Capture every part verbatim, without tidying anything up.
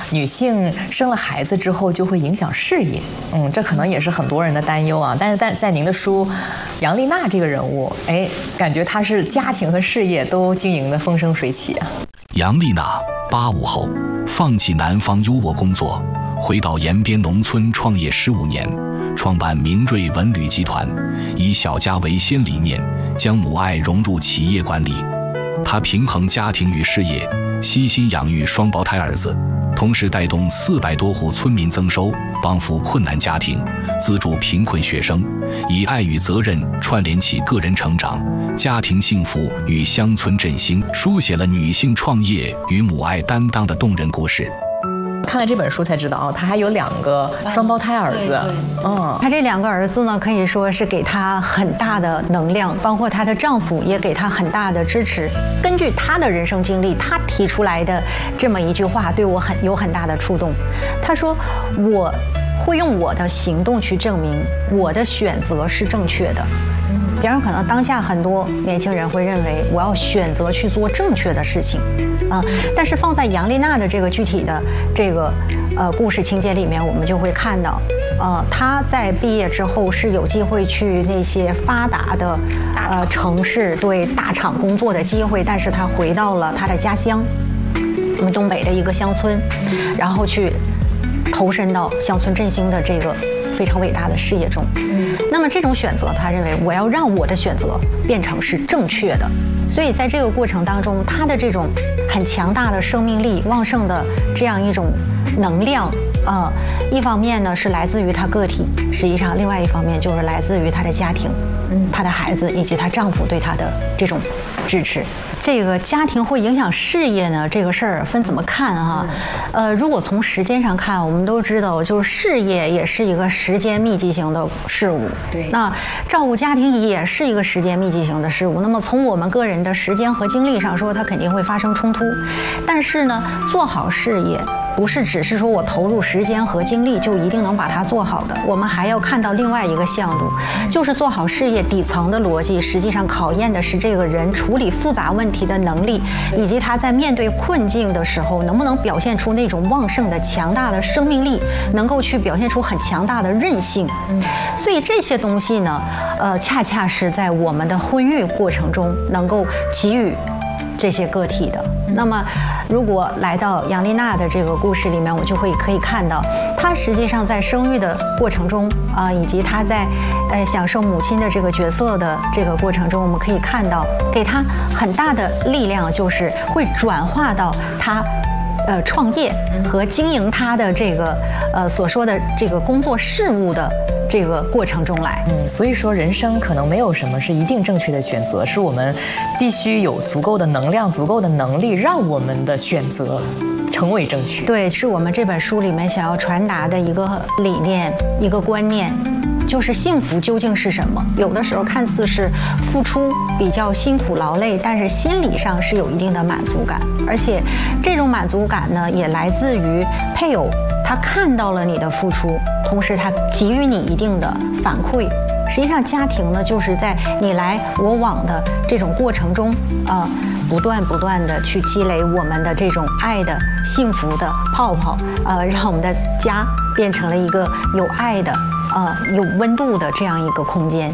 女性生了孩子之后就会影响事业，嗯，这可能也是很多人的担忧啊。但是在在您的书，杨丽娜这个人物，哎，感觉她是家庭和事业都经营得风生水起啊。 杨丽娜八五后，放弃南方优渥工作，回到延边农村创业十五年，创办明锐文旅集团，以小家为先理念，将母爱融入企业管理。她平衡家庭与事业，悉心养育双胞胎儿子，同时带动四百多户村民增收，帮扶困难家庭，资助贫困学生，以爱与责任串联起个人成长、家庭幸福与乡村振兴，书写了女性创业与母爱担当的动人故事。 看了这本书才知道啊，她还有两个双胞胎儿子。 嗯，她这两个儿子呢，可以说是给她很大的能量，包括她的丈夫也给她很大的支持。根据她的人生经历，她提出来的这么一句话，对我很有很大的触动。她说：“我会用我的行动去证明我的选择是正确的。”别人可能当下很多年轻人会认为我要选择去做正确的事情，啊，但是放在杨丽娜的这个具体的这个呃故事情节里面，我们就会看到，呃，她在毕业之后是有机会去那些发达的呃城市对大厂工作的机会，但是她回到了她的家乡，我们东北的一个乡村，然后去投身到乡村振兴的这个非常伟大的事业中。那么这种选择，他认为我要让我的选择变成是正确的，所以在这个过程当中，他的这种很强大的生命力、旺盛的这样一种能量，呃，一方面呢是来自于他个体，实际上另外一方面就是来自于他的家庭，嗯，他的孩子以及她丈夫对她的这种支持。这个家庭会影响事业呢，这个事儿分怎么看哈？呃，如果从时间上看，我们都知道，就是事业也是一个时间密集型的事物。 对。 那照顾家庭也是一个时间密集型的事物。那么从我们个人的时间和精力上说，它肯定会发生冲突。但是呢，做好事业不是只是说我投入时间和精力就一定能把它做好的。我们还要看到另外一个向度，就是做好事业底层的逻辑，实际上考验的是这个人处理复杂问题的能力，以及他在面对困境的时候能不能表现出那种旺盛的强大的生命力，能够去表现出很强大的韧性。所以这些东西呢，呃，恰恰是在我们的婚育过程中能够给予这些个体的。那么如果来到杨丽娜的这个故事里面，我就会可以看到她实际上在生育的过程中啊、呃，以及她在呃享受母亲的这个角色的这个过程中，我们可以看到给她很大的力量，就是会转化到她呃创业和经营她的这个呃所说的这个工作事务的这个过程中来。 嗯，所以说人生可能没有什么是一定正确的选择，是我们必须有足够的能量、足够的能力，让我们的选择成为正确。 对，是我们这本书里面想要传达的一个理念、一个观念，就是幸福究竟是什么？有的时候看似是付出比较辛苦劳累，但是心理上是有一定的满足感，而且这种满足感呢，也来自于配偶他看到了你的付出，同时他给予你一定的反馈。实际上，家庭呢，就是在你来我往的这种过程中，呃，不断不断的去积累我们的这种爱的、幸福的泡泡，呃，让我们的家变成了一个有爱的、呃，有温度的这样一个空间。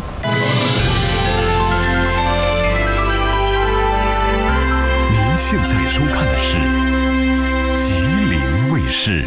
您现在收看的是吉林卫视。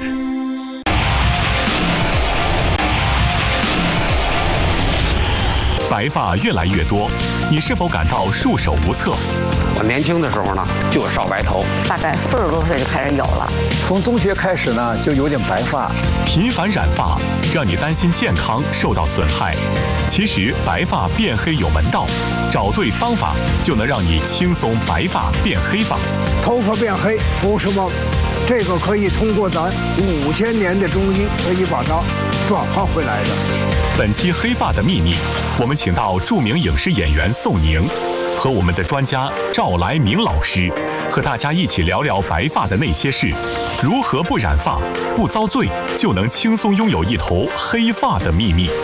白发越来越多，你是否感到束手无策？ 我年轻的时候呢，就有少白头， 大概四十多岁就开始有了。 从中学开始呢，就有点白发。 频繁染发让你担心健康受到损害，其实白发变黑有门道，找对方法就能让你轻松白发变黑发。 头发变黑不是梦，这个可以通过咱五千年的中医可以把它转化回来的。 本期《黑发的秘密》，我们请到著名影视演员宋宁和我们的专家赵来明老师，和大家一起聊聊白发的那些事，如何不染发、不遭罪，就能轻松拥有一头黑发的秘密。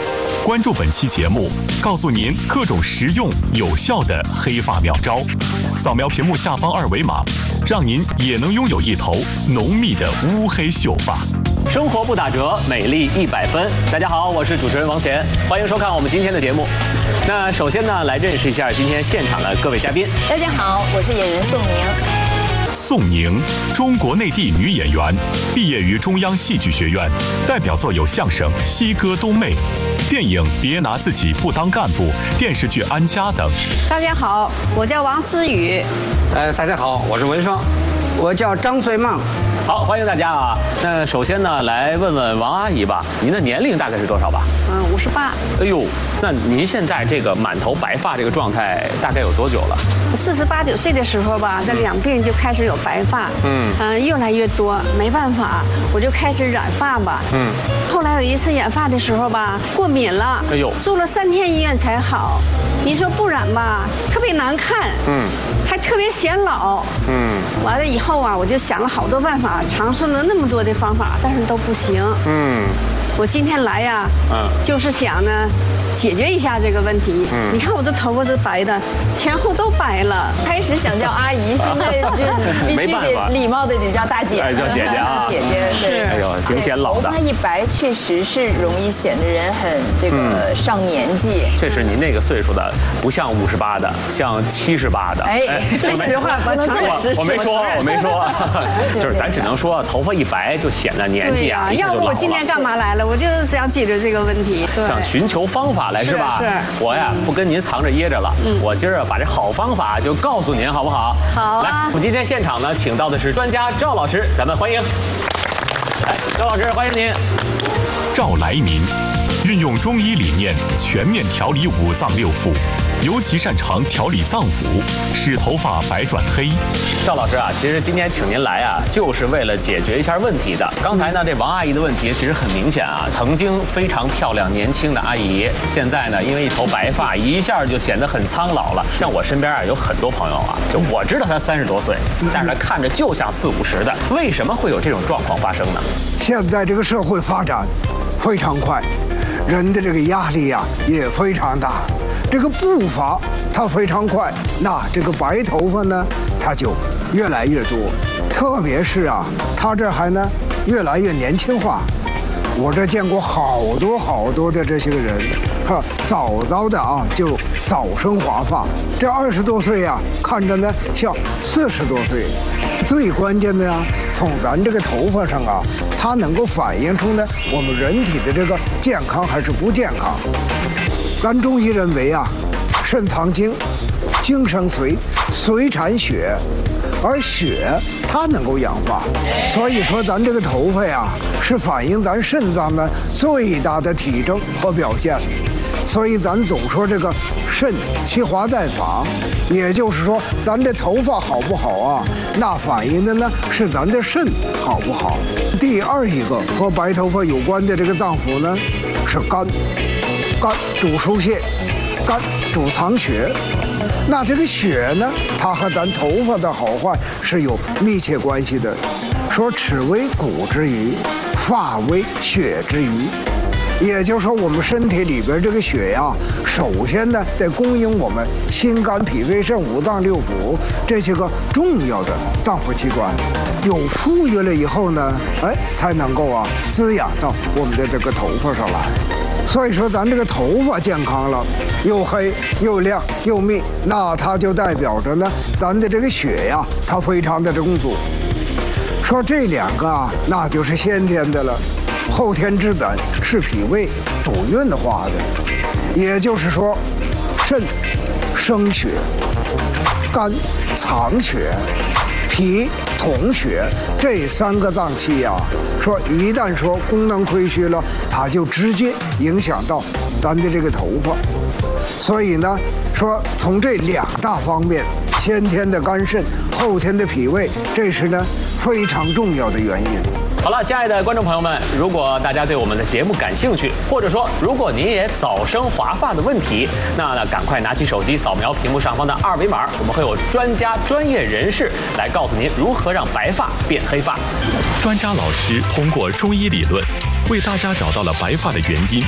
关注本期节目，告诉您各种实用有效的黑发妙招。扫描屏幕下方二维码，让您也能拥有一头浓密的乌黑秀发。 生活不打折，美丽一百分。大家好，我是主持人王乾，欢迎收看我们今天的节目。那首先呢，来认识一下今天现场的各位嘉宾。 大家好，我是演员宋宁。 宋宁，中国内地女演员，毕业于中央戏剧学院，代表作有相声《西歌东妹》、电影《别拿自己不当干部》、电视剧《安家》等。 大家好，我叫王思雨。 呃，大家好，我是文双。 我叫张穗梦。 好，欢迎大家啊！那首先呢，来问问王阿姨吧，您的年龄大概是多少吧？ 嗯，五十八。 哎呦，那您现在这个满头白发这个状态大概有多久了？ 四十八九岁的时候吧，这两鬓就开始有白发，嗯嗯、呃，越来越多，没办法，我就开始染发吧，嗯。后来有一次染发的时候吧，过敏了，哎呦，住了三天医院才好。你说不染吧，特别难看，嗯，还特别显老，嗯。完了以后啊，我就想了好多办法，尝试了那么多的方法，但是都不行，嗯。我今天来呀、啊，嗯，就是想呢，解决一下这个问题。嗯，你看我的头发都白的，前后都白了。 开始想叫阿姨，现在就必须得礼貌的得叫大姐， 哎，叫姐姐啊， 姐姐是。 哎呦，挺显老的。 头发一白，确实是容易显得人很这个上年纪。 确实，您那个岁数的不像五十八的，像七十八的。 哎，这实话不能这么实。 我没说，我没说，就是咱只能说头发一白就显得年纪啊， 要不我今天干嘛来了？我就是想解决这个问题， 想寻求方法来是吧？ 是。 我呀不跟您藏着掖着了，嗯，我今儿把这好方法就告诉您，好不好？ 好。 来，我们今天现场呢，请到的是专家赵老师，咱们欢迎。来，赵老师，欢迎您。 赵来民，运用中医理念全面调理五脏六腑，尤其擅长调理脏腑，使头发白转黑。 赵老师啊，其实今天请您来啊，就是为了解决一下问题的。刚才呢，这王阿姨的问题其实很明显啊，曾经非常漂亮年轻的阿姨，现在呢，因为一头白发，一下就显得很苍老了。像我身边啊，有很多朋友啊，就我知道他三十多岁，但是他看着就像四五十的，为什么会有这种状况发生呢？ 现在这个社会发展非常快，人的这个压力呀、啊、也非常大，这个步伐它非常快，那这个白头发呢，它就越来越多，特别是啊，它这还呢越来越年轻化。我这见过好多好多的这些个人，哈，早早的啊就早生华发，这二十多岁呀、啊，看着呢像四十多岁。最关键的呀、啊，从咱这个头发上啊，它能够反映出呢我们人体的这个健康还是不健康。咱中医认为啊，肾藏精，精生髓，髓产血，而血它能够养发，所以说咱这个头发呀，是反映咱肾脏的最大的体征和表现。所以咱总说这个肾其华在发，也就是说咱这头发好不好啊，那反映的呢是咱的肾好不好。第二一个和白头发有关的这个脏腑呢是肝，肝主疏泄，肝主藏血。那这个血呢，它和咱头发的好坏是有密切关系的。说齿为骨之余，发为血之余。也就是说，我们身体里边这个血呀，首先呢得供应我们心肝脾肺肾五脏六腑这些个重要的脏腑器官，有富裕了以后呢，哎，才能够啊滋养到我们的这个头发上来。所以说，咱这个头发健康了，又黑又亮又密，那它就代表着呢，咱的这个血呀，它非常的充足。说这两个啊，那就是先天的了。后天之本是脾胃主运化的，也就是说，肾生血，肝藏血，脾统血，这三个脏器呀、啊，说一旦说功能亏虚了，它就直接影响到咱的这个头发。所以呢，说从这两大方面，先天的肝肾，后天的脾胃，这是呢非常重要的原因。 好了，亲爱的观众朋友们，如果大家对我们的节目感兴趣，或者说如果您也早生华发的问题，那呢赶快拿起手机扫描屏幕上方的二维码，我们会有专家专业人士来告诉您如何让白发变黑发。 专家老师通过中医理论为大家找到了白发的原因，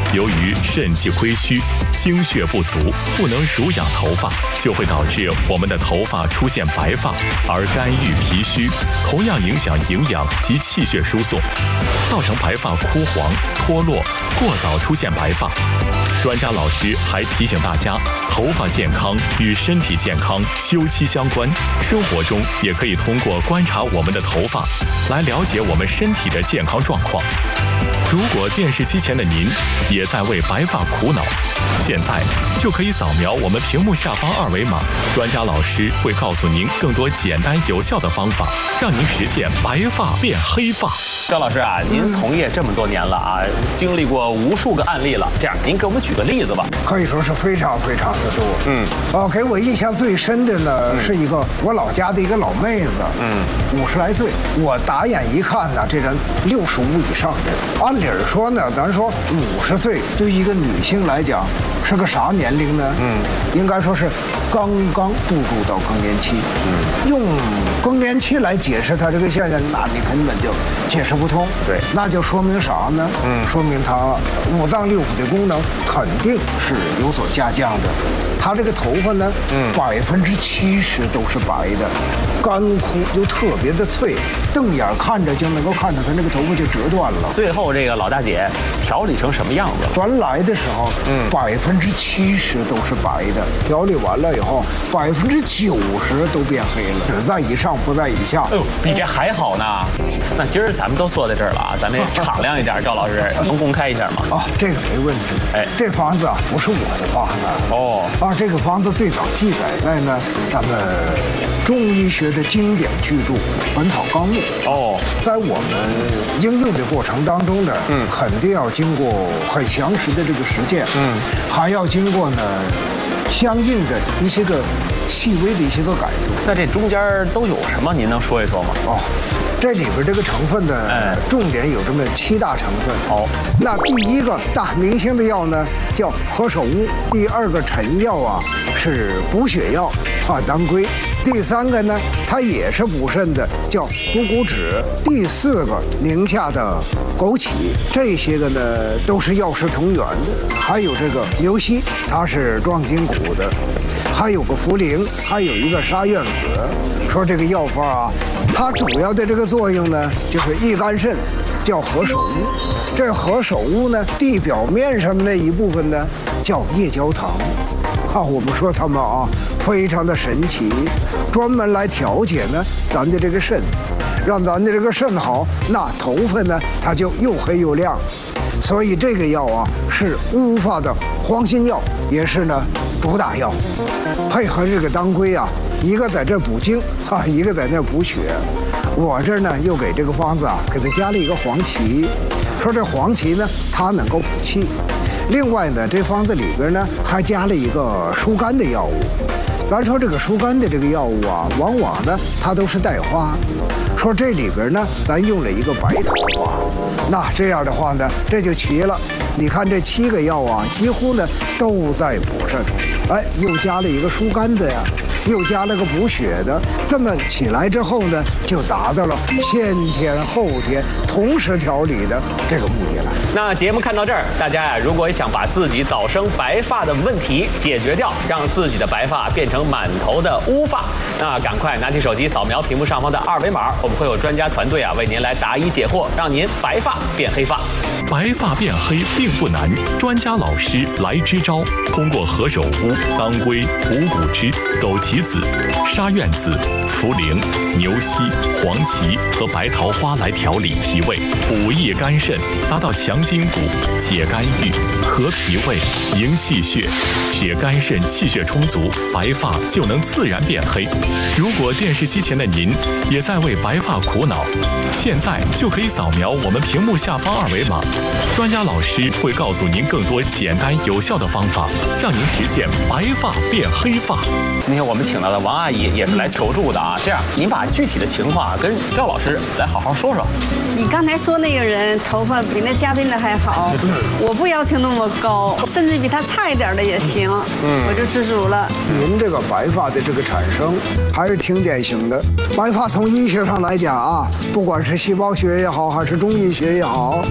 由于肾气亏虚、精血不足，不能濡养头发，就会导致我们的头发出现白发，而肝郁脾虚，同样影响营养及气血输送，造成白发枯黄、脱落，过早出现白发。专家老师还提醒大家，头发健康与身体健康休戚相关，生活中也可以通过观察我们的头发，来了解我们身体的健康状况。如果电视机前的您也在为白发苦恼，现在就可以扫描我们屏幕下方二维码，专家老师会告诉您更多简单有效的方法，让您实现白发变黑发。 赵老师啊，您从业这么多年了啊，经历过无数个案例了，这样您给我们举个例子吧。 可以说是非常非常的多。嗯，哦，给我印象最深的呢、嗯、是一个我老家的一个老妹子，嗯，五十来岁，我打眼一看呢，这人六十五以上的。按理说呢，咱说五十岁对于一个女性来讲是个啥年龄呢？嗯，应该说是刚刚步入到更年期。嗯，用更年期来解释她这个现象，那你根本就解释不通。对，那就说明啥呢？嗯，说明她五脏六腑的功能肯定是有所下降的。她这个头发呢，嗯，百分之七十都是白的，干枯又特别的脆，瞪眼看着就能够看着她那个头发就折断了。 最后这个老大姐调理成什么样子了？ 原来的时候，嗯，百分之七十都是白的，调理完了以后，百分之九十都变黑了，只在以上不在以下。 哎呦，比这还好呢。那今儿咱们都坐在这儿了啊，咱们敞亮一点，赵老师能公开一下吗？ 哦，这个没问题。哎，这房子啊不是我的房子。哦，啊，这个房子最早记载在呢咱们中医学的经典巨著《本草纲目》。哦，在我们应用的过程当中呢，嗯，肯定要经过很详实的这个实践，嗯，还要经过呢相应的一些个细微的一些个改动。 那这中间都有什么？您能说一说吗？哦， 这里边这个成分呢，哎，重点有这么七大成分。哦，那第一个大明星的药呢叫何首乌，第二个臣药啊是补血药啊当归，第三个呢它也是补肾的叫补骨脂，第四个宁夏的枸杞，这些个呢都是药食同源的。还有这个牛膝，它是壮筋骨的，还有个茯苓，还有一个沙苑子。说这个药方啊，它主要的这个作用呢就是益肝肾，叫何首乌。这何首乌呢地表面上的那一部分呢叫夜交糖。啊，我们说他们啊非常的神奇，专门来调节呢咱的这个肾，让咱的这个肾好，那头发呢它就又黑又亮。所以这个药啊是乌发的黄心药，也是呢主打药，配合这个当归啊，一个在这补精啊，一个在那补血。我这呢又给这个方子啊给它加了一个黄芪，说这黄芪呢它能够补气。另外呢，这方子里边呢还加了一个疏肝的药物。咱说这个疏肝的这个药物啊，往往呢它都是带花。说这里边呢，咱用了一个白桃花，那这样的话呢，这就齐了。你看这七个药啊，几乎呢都在补肾，哎，又加了一个疏肝的呀，又加了个补血的，这么起来之后呢，就达到了先天后天同时调理的这个目的了。 那节目看到这儿，大家呀，如果想把自己早生白发的问题解决掉，让自己的白发变成满头的乌发，那赶快拿起手机扫描屏幕上方的二维码，我们会有专家团队啊为您来答疑解惑，让您白发变黑发。 白发变黑并不难，专家老师来支招，通过何首乌、当归、补骨脂、枸杞子、沙苑子、茯苓、牛膝、黄芪和白桃花来调理脾胃，补益肝肾，达到强筋骨、解肝郁、和脾胃、营气血，使肝肾气血充足，白发就能自然变黑。如果电视机前的您也在为白发苦恼，现在就可以扫描我们屏幕下方二维码，专家老师会告诉您更多简单有效的方法，让您实现白发变黑发。 今天我们请到的王阿姨也是来求助的啊，这样您把具体的情况跟赵老师来好好说说。 你刚才说那个人头发比那嘉宾的还好，我不要求那么高，甚至比他差一点的也行，嗯，我就知足了。 您这个白发的这个产生还是挺典型的。白发从医学上来讲啊，不管是细胞学也好，还是中医学也好，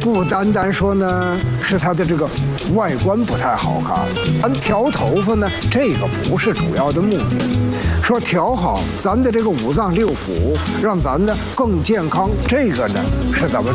不单单说呢是他的这个外观不太好看，咱调头发呢，这个不是主要的目的。说调好咱的这个五脏六腑，让咱呢更健康，这个呢是咱们